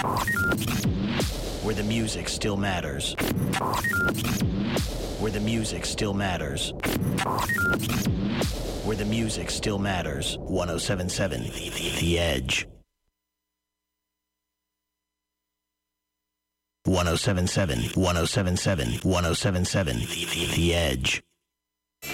Where the music still matters. Where the music still matters. Where the music still matters. 107.7 The Edge. 107.7 The Edge.